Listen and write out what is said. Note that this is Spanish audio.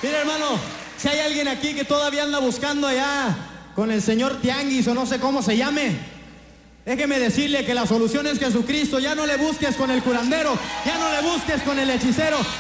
Mira, hermano, si hay alguien aquí que todavía anda buscando allá con el señor Tianguis o no sé cómo se llame, déjeme decirle que la solución es Jesucristo. Ya no le busques con el curandero, ya no le busques con el hechicero,